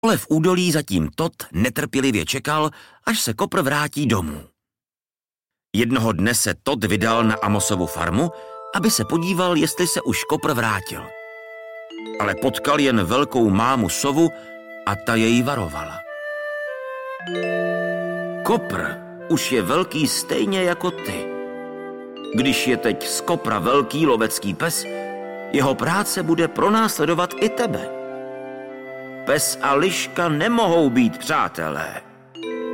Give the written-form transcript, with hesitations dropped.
Dole v údolí zatím Todd netrpělivě čekal, až se Kopr vrátí domů. Jednoho dne se Todd vydal na Amosovu farmu, aby se podíval, jestli se už Kopr vrátil. Ale potkal jen velkou mámu sovu a ta jej varovala. Kopr už je velký stejně jako ty. Když je teď z Kopra velký lovecký pes, jeho práce bude pronásledovat i tebe. Pes a liška nemohou být přátelé.